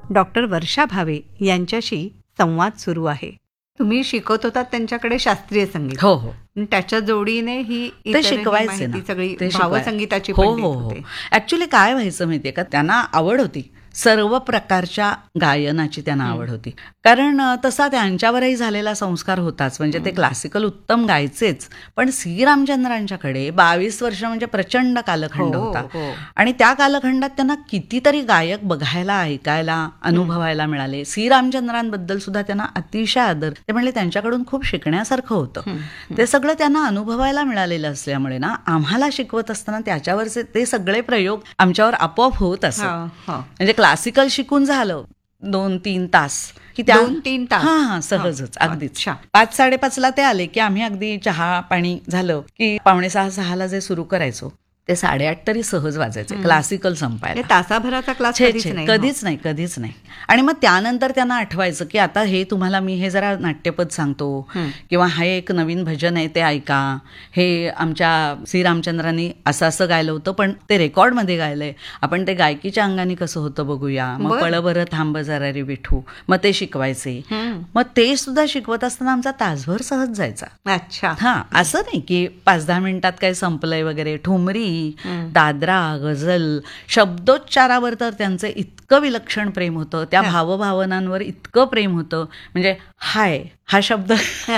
Doctor वर्षा भावे यांच्याशी संवाद सुरू आहे. तुम्ही शिकवत होतात त्यांच्याकडे शास्त्रीय संगीत. हो हो, त्याच्या जोडीने ही ते शिकवायचे ना, सगळी ते भावसंगीताची हो हो हो. ऍक्च्युली काय व्हायचं माहितीये का, त्यांना आवड होती सर्व प्रकारच्या गायनाची, त्यांना आवड होती. कारण तसा त्यांच्यावरही झालेला संस्कार होताच. म्हणजे ते क्लासिकल उत्तम गायचेच, पण सी रामचंद्रांच्याकडे 22 वर्ष म्हणजे प्रचंड कालखंड होता. आणि त्या कालखंडात त्यांना कितीतरी गायक बघायला, ऐकायला, अनुभवायला मिळाले. सी रामचंद्रांबद्दल सुद्धा त्यांना अतिशय आदर. ते म्हणले त्यांच्याकडून खूप शिकण्यासारखं होतं. ते सगळं त्यांना अनुभवायला मिळालेलं असल्यामुळे ना, आम्हाला शिकवत असताना त्याच्यावरचे ते सगळे प्रयोग आमच्यावर आपोआप होत असत. म्हणजे क्लासिकल शिकून झालं 2-3 तास की 2-3 तास हा सहजच अगदीच. 5-5:30 ते आले की आम्ही अगदी चहा पाणी झालं की 5:45-6 जे सुरू करायचो ते 8:30 तरी सहज वाजायचे क्लासिकल संपायला. तासाभराचा क्लास कधीच नाही. आणि मग त्यानंतर त्यांना आठवायचं की आता हे तुम्हाला मी हे जरा नाट्यपद सांगतो, किंवा हे एक नवीन भजन आहे ते ऐका, हे आमच्या श्री रामचंद्रांनी असं गायलं होतं पण ते रेकॉर्डमध्ये गायलंय, आपण ते गायकीच्या अंगाने कसं होतं बघूया. मग पळ बरं थांब जरा रे विठू, मग ते शिकवायचे. मग ते सुद्धा शिकवत असताना आमचा तासभर सहज जायचा. अच्छा. हा, असं नाही की 5-10 मिनिटात काय संपलंय वगैरे. ठुमरी, दादरा, गझल, शब्दोच्चारावर तर त्यांचं इतकं विलक्षण प्रेम होतं, त्या भावभावनांवर इतकं प्रेम होतं. म्हणजे हाय हा शब्द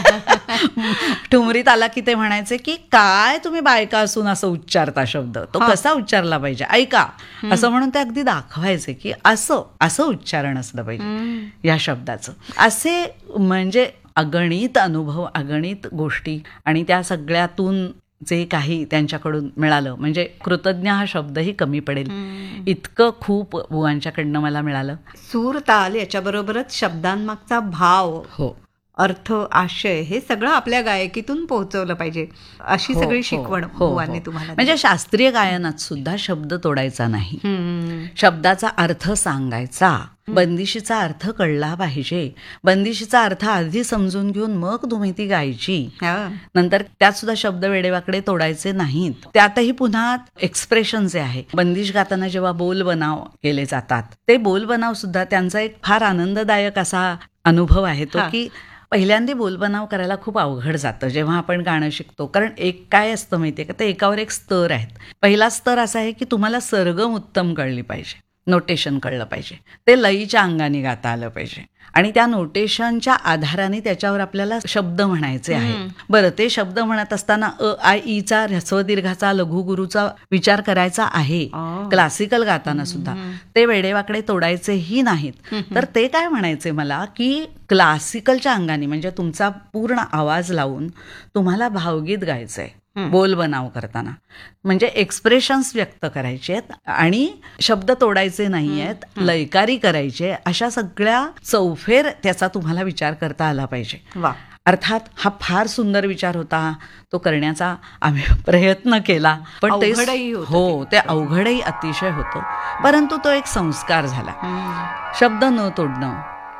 ठुमरीत आला की ते म्हणायचे की काय तुम्ही बायका असून असं उच्चारता शब्द, तो कसा उच्चारला पाहिजे ऐका, असं म्हणून ते अगदी दाखवायचे की असं उच्चारण असलं पाहिजे या शब्दाचं. असे म्हणजे अगणित अनुभव, अगणित गोष्टी, आणि त्या सगळ्यातून जे काही त्यांच्याकडून मिळालं, म्हणजे कृतज्ञ हा शब्दही कमी पडेल इतकं खूप बुवांच्याकडनं मला मिळालं. सूर, ताल याच्याबरोबरच शब्दांमागचा भाव, हो, अर्थ, आशय हे सगळं आपल्या गायकीतून पोहोचवलं पाहिजे, अशी सगळी शिकवण बुवांनी तुम्हाला. म्हणजे शास्त्रीय गायनात सुद्धा शब्द तोडायचा नाही, शब्दाचा अर्थ सांगायचा. बंदिशीचा अर्थ कळला पाहिजे, बंदिशीचा अर्थ आधी समजून घेऊन मग तुम्ही ती गायची. नंतर त्यात सुद्धा शब्द वेडेवाकडे तोडायचे नाहीत. त्यातही पुन्हा एक्सप्रेशन जे आहे, बंदिश गाताना जेव्हा बोल बनाव केले जातात, ते बोल बनाव सुद्धा त्यांचा एक फार आनंददायक असा अनुभव आहे तो, की पहिल्यांदा बोलबनाव करायला खूप अवघड जातं जेव्हा आपण गाणं शिकतो. कारण एक काय असतं माहितीये का, ते एकावर एक स्तर आहेत. पहिला स्तर असा आहे की तुम्हाला सरगम उत्तम कळली पाहिजे, नोटेशन कळलं पाहिजे, ते लयीच्या अंगाने गाता आलं पाहिजे, आणि त्या नोटेशनच्या आधाराने त्याच्यावर आपल्याला शब्द म्हणायचे आहेत. बरं, ते शब्द म्हणत असताना अ आ ईचा, ह्रस्व दीर्घाचा, लघु गुरुचा विचार करायचा आहे. क्लासिकल गाताना सुद्धा ते वेडेवाकडे तोडायचेही नाहीत. तर ते काय म्हणायचे मला की क्लासिकलच्या अंगाने, म्हणजे तुमचा पूर्ण आवाज लावून तुम्हाला भावगीत गायचंय बोल बनाव करताना, म्हणजे एक्सप्रेशन्स व्यक्त करायचे आहेत आणि शब्द तोडायचे नाही आहेत, लयकारी करायचे. अशा सगळ्या चौफेर त्याचा तुम्हाला विचार करता आला पाहिजे. अर्थात हा फार सुंदर विचार होता, तो करण्याचा आम्ही प्रयत्न केला, पण ते हो, ते अवघडही अतिशय होतं. परंतु तो एक संस्कार झाला. शब्द न तोडणं,